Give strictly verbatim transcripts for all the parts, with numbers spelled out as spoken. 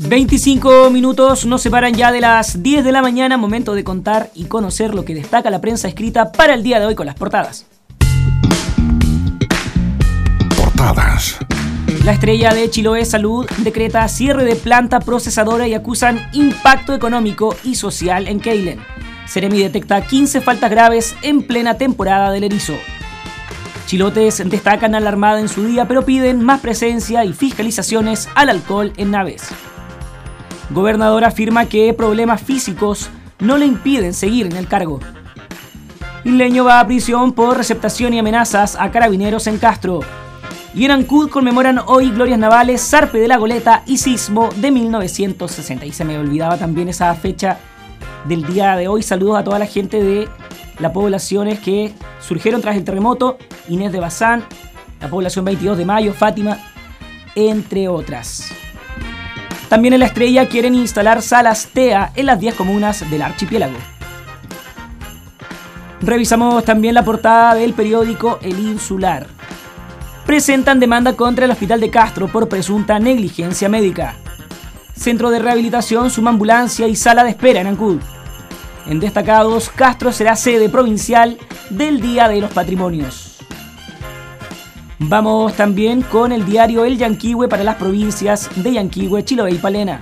veinticinco minutos nos separan ya de las diez de la mañana, momento de contar y conocer lo que destaca la prensa escrita para el día de hoy con las portadas. Portadas. La Estrella de Chiloé Salud decreta cierre de planta procesadora y acusan impacto económico y social en Keilen. Seremi detecta quince faltas graves en plena temporada del erizo. Chilotes destacan a la Armada en su día, pero piden más presencia y fiscalizaciones al alcohol en naves. Gobernador afirma que problemas físicos no le impiden seguir en el cargo. Isleño va a prisión por receptación y amenazas a carabineros en Castro. Y en Ancud conmemoran hoy glorias navales, zarpe de la goleta y sismo de mil novecientos sesenta. Y se me olvidaba también esa fecha del día de hoy. Saludos a toda la gente de las poblaciones que surgieron tras el terremoto. Inés de Bazán, la población veintidós de mayo, Fátima, entre otras. También en La Estrella quieren instalar salas T E A en las diez comunas del archipiélago. Revisamos también la portada del periódico El Insular. Presentan demanda contra el Hospital de Castro por presunta negligencia médica. Centro de rehabilitación suma ambulancia y sala de espera en Ancud. En destacados, Castro será sede provincial del Día de los Patrimonios. Vamos también con el diario El Yanquihue para las provincias de Yanquihue, Chiloé y Palena.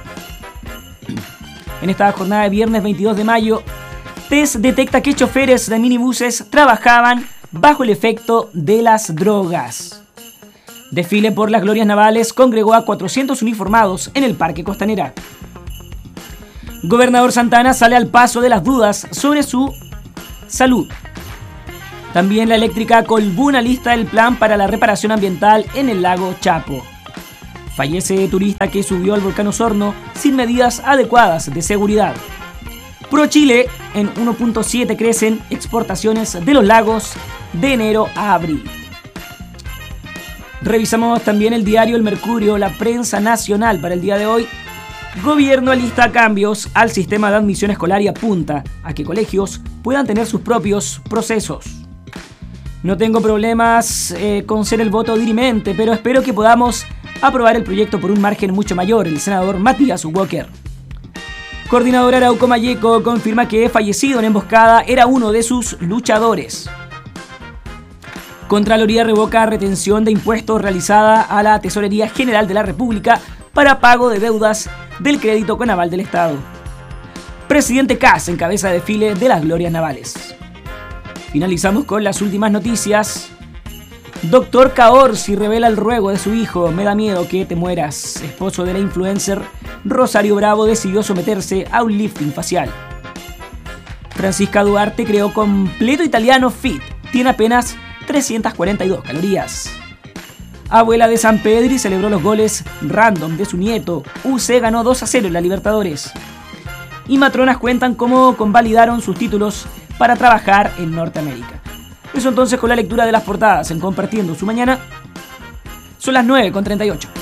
En esta jornada de viernes veintidós de mayo, T E S detecta que choferes de minibuses trabajaban bajo el efecto de las drogas. Desfile por las glorias navales congregó a cuatrocientos uniformados en el Parque Costanera. Gobernador Santana sale al paso de las dudas sobre su salud. También la eléctrica Colbún alista el plan para la reparación ambiental en el lago Chapo. Fallece turista que subió al volcán Osorno sin medidas adecuadas de seguridad. Pro Chile, en uno punto siete crecen exportaciones de los lagos de enero a abril. Revisamos también el diario El Mercurio, la prensa nacional para el día de hoy. Gobierno alista cambios al sistema de admisión escolar y apunta a que colegios puedan tener sus propios procesos. No tengo problemas eh, con ser el voto dirimente, pero espero que podamos aprobar el proyecto por un margen mucho mayor, el senador Matías Walker. Coordinador Arauco Malleco confirma que fallecido en emboscada era uno de sus luchadores. Contraloría revoca retención de impuestos realizada a la Tesorería General de la República para pago de deudas del crédito con aval del Estado. Presidente Kass encabeza desfile de las glorias navales. Finalizamos con las últimas noticias. Doctor Caorsi revela el ruego de su hijo. Me da miedo que te mueras. Esposo de la influencer Rosario Bravo decidió someterse a un lifting facial. Francisca Duarte creó completo italiano fit. Tiene apenas trescientas cuarenta y dos calorías. Abuela de San Pedri celebró los goles random de su nieto. U C ganó dos a cero en la Libertadores. Y matronas cuentan cómo convalidaron sus títulos para trabajar en Norteamérica. Eso entonces con la lectura de las portadas en Compartiendo su Mañana. Son las nueve con treinta y ocho.